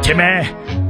Jimmy.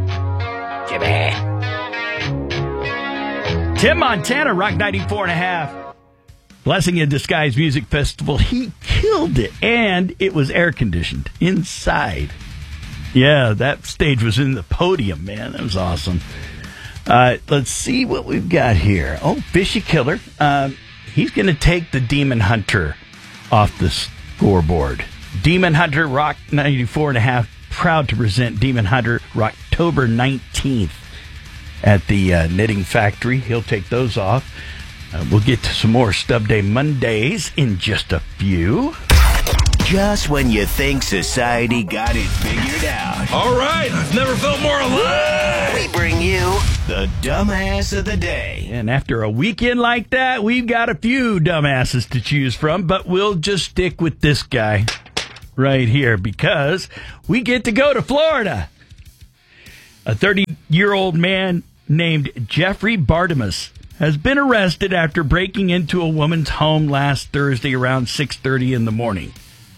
Tim Montana, Rock 94.5. Blessing in Disguise Music Festival. He killed it, and it was air conditioned inside. Yeah, that stage was in the podium, man. That was awesome. Let's see what we've got here. Oh, Fishy Killer. He's going to take the Demon Hunter off the scoreboard. Demon Hunter, Rock 94.5, proud to present Demon Hunter October 19th at the Knitting Factory. He'll take those off. We'll get to some more Stub Day Mondays in just a few. Just when you think society got it figured out. All right, I've never felt more alive. We bring you the Dumbass of the Day. And after a weekend like that, we've got a few dumbasses to choose from, but we'll just stick with this guy right here because we get to go to Florida. A 30-year-old man named Jeffrey Bartimus has been arrested after breaking into a woman's home last Thursday around 6:30 in the morning.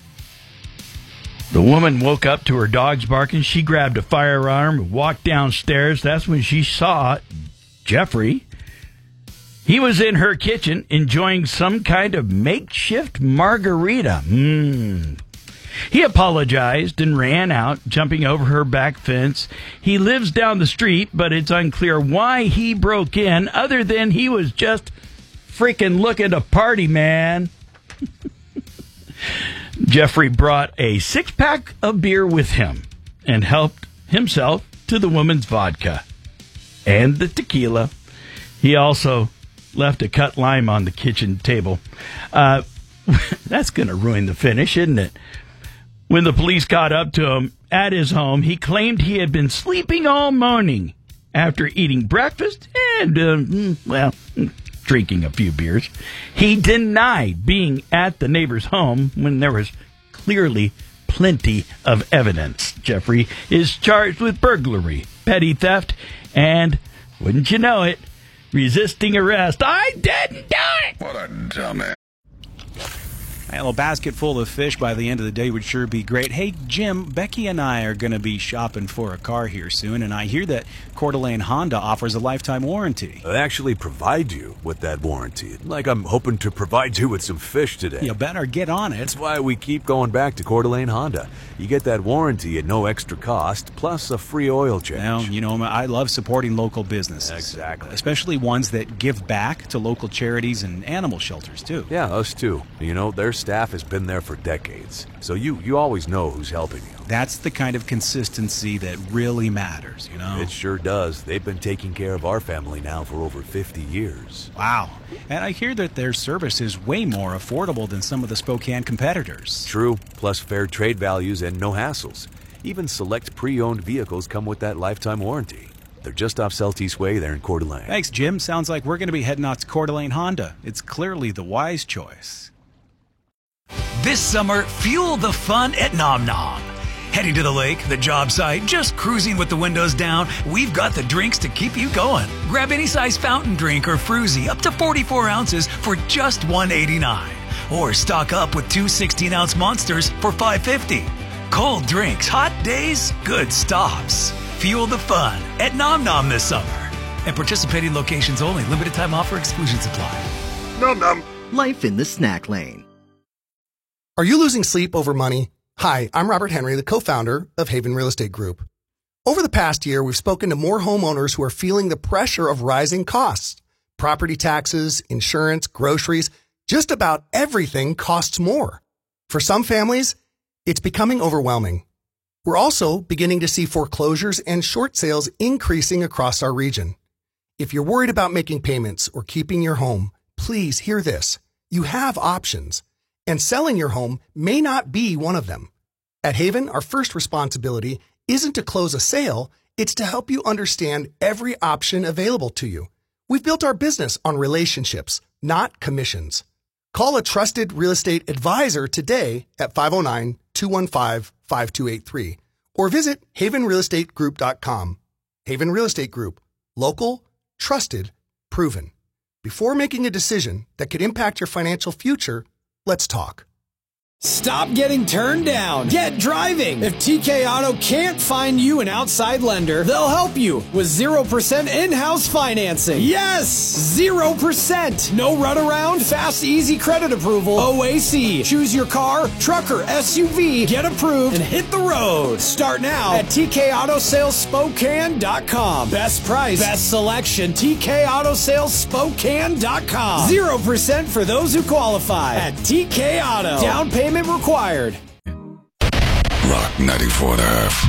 The woman woke up to her dogs barking. She grabbed a firearm and walked downstairs. That's when she saw Jeffrey. He was in her kitchen enjoying some kind of makeshift margarita. He apologized and ran out, jumping over her back fence. He lives down the street, but it's unclear why he broke in, other than he was just freaking looking to party, man. Jeffrey brought a 6-pack of beer with him and helped himself to the woman's vodka and the tequila. He also left a cut lime on the kitchen table. That's going to ruin the finish, isn't it? When the police caught up to him at his home, he claimed he had been sleeping all morning after eating breakfast and, drinking a few beers. He denied being at the neighbor's home when there was clearly plenty of evidence. Jeffrey is charged with burglary, petty theft, and, wouldn't you know it, resisting arrest. I didn't do it! What a dumbass. A little basket full of fish by the end of the day would sure be great. Hey, Jim, Becky and I are going to be shopping for a car here soon, and I hear that Coeur d'Alene Honda offers a lifetime warranty. They actually provide you with that warranty. Like I'm hoping to provide you with some fish today. You better get on it. That's why we keep going back to Coeur d'Alene Honda. You get that warranty at no extra cost, plus a free oil change. Well, you know, I love supporting local businesses. Exactly. Especially ones that give back to local charities and animal shelters, too. Yeah, us too. You know, their staff has been there for decades, so you always know who's helping you. That's the kind of consistency that really matters, you know? It sure does. They've been taking care of our family now for over 50 years. Wow. And I hear that their service is way more affordable than some of the Spokane competitors. True, plus fair trade values and no hassles. Even select pre-owned vehicles come with that lifetime warranty. They're just off Celtice Way there in Coeur d'Alene. Thanks, Jim. Sounds like we're going to be heading out to Coeur d'Alene Honda. It's clearly the wise choice. This summer, fuel the fun at Nom Nom. Heading to the lake, the job site, just cruising with the windows down, we've got the drinks to keep you going. Grab any size fountain drink or fruzy up to 44 ounces for just $1.89. Or stock up with two 16-ounce monsters for $5.50. Cold drinks, hot days, good stops. Fuel the fun at Nom Nom this summer. And participating locations only. Limited time offer, exclusions apply. Nom nom. Life in the snack lane. Are you losing sleep over money? Hi, I'm Robert Henry, the co-founder of Haven Real Estate Group. Over the past year, we've spoken to more homeowners who are feeling the pressure of rising costs. Property taxes, insurance, groceries, just about everything costs more. For some families, it's becoming overwhelming. We're also beginning to see foreclosures and short sales increasing across our region. If you're worried about making payments or keeping your home, please hear this. You have options. And selling your home may not be one of them. At Haven, our first responsibility isn't to close a sale, it's to help you understand every option available to you. We've built our business on relationships, not commissions. Call a trusted real estate advisor today at 509-215-5283 or visit havenrealestategroup.com. Haven Real Estate Group. Local, trusted, proven. Before making a decision that could impact your financial future, let's talk. Stop getting turned down. Get driving. If TK Auto can't find you an outside lender, they'll help you with 0% in-house financing. Yes! 0%. No runaround, fast, easy credit approval. OAC. Choose your car, truck, or SUV. Get approved and hit the road. Start now at TKAutosalesSpokane.com. Best price, best selection. TKAutosalesSpokane.com. 0% for those who qualify at TK Auto. Down payment required. Rock 94.5.